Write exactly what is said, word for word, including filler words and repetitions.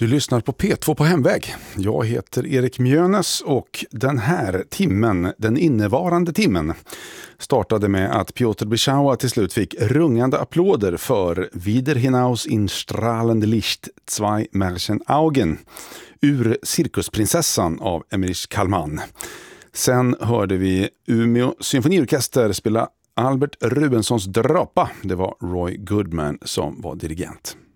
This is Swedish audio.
Du lyssnar på P två på hemväg. Jag heter Erik Mjönes och den här timmen, den innevarande timmen, startade med att Piotr Byschawa till slut fick rungande applåder för Wieder hinaus in strahlende Licht, zwei Märchenaugen ur Cirkusprinsessan av Emmerich Kallman. Sen hörde vi Umeå symfoniorkester spela Albert Rubensons Drapa. Det var Roy Goodman som var dirigent.